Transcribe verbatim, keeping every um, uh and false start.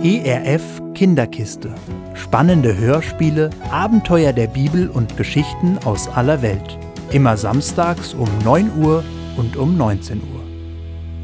E R F Kinderkiste. Spannende Hörspiele, Abenteuer der Bibel und Geschichten aus aller Welt. Immer samstags um neun Uhr und um neunzehn Uhr.